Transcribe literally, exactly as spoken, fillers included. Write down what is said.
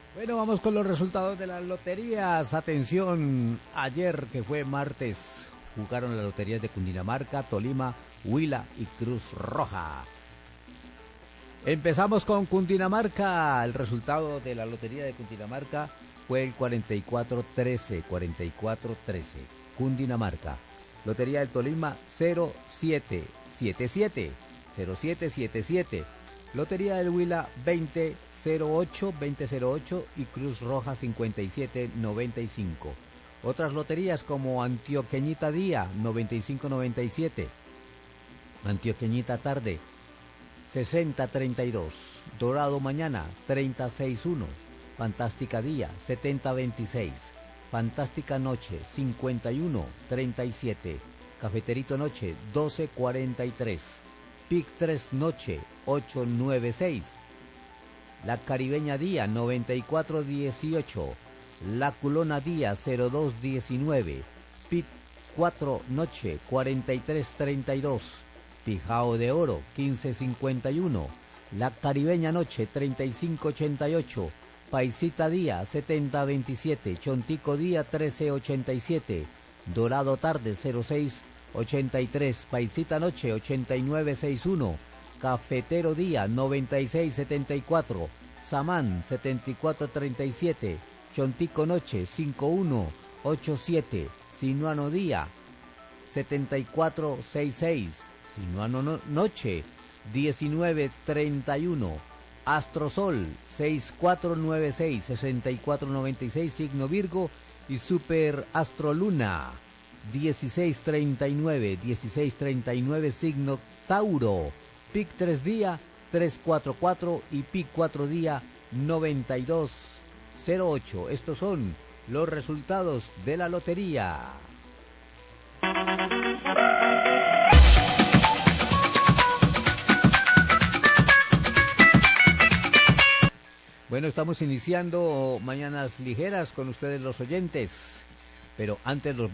Bueno, vamos con los resultados de las loterías. Atención, ayer que fue martes, jugaron las loterías de Cundinamarca, Tolima, Huila y Cruz Roja. Empezamos con Cundinamarca. El resultado de la lotería de Cundinamarca fue el cuarenta y cuatro trece, cuarenta y cuatro trece. Cundinamarca. Lotería del Tolima cero siete siete siete, cero siete siete siete. Lotería del Huila veinte cero ocho, veinte cero ocho y Cruz Roja cincuenta y siete noventa y cinco. Otras loterías como Antioqueñita Día noventa y cinco noventa y siete, Antioqueñita Tarde sesenta treinta y dos, Dorado Mañana treinta sesenta y uno, Fantástica Día setenta veintiséis, Fantástica Noche cincuenta y uno treinta y siete, Cafeterito Noche doce cuarenta y tres, Pic tres Noche ocho noventa y seis, La Caribeña Día noventa y cuatro dieciocho, La Culona Día cero dos diecinueve, Pic cuatro Noche cuarenta y tres treinta y dos, Pijao de Oro quince cincuenta y uno, La Caribeña Noche treinta y cinco ochenta y ocho, Paisita Día setenta veintisiete, Chontico Día trece ochenta y siete, Dorado Tarde cero seis ochenta y tres, Paisita Noche ochenta y nueve sesenta y uno, Cafetero Día noventa y seis setenta y cuatro, Samán setenta y cuatro treinta y siete, Chontico Noche cincuenta y uno ochenta y siete, Sinuano Día setenta y cuatro sesenta y seis, Sinuano no Noche diecinueve treinta y uno, Astrosol sesenta y cuatro noventa y seis, sesenta y cuatro noventa y seis, Signo Virgo y Super Astroluna dieciséis treinta y nueve, dieciséis treinta y nueve, Signo Tauro, Pic tres Día trescientos cuarenta y cuatro y Pic cuatro Día noventa y dos cero ocho. Estos son los resultados de la lotería. Bueno, estamos iniciando Mañanas Ligeras con ustedes los oyentes, pero antes los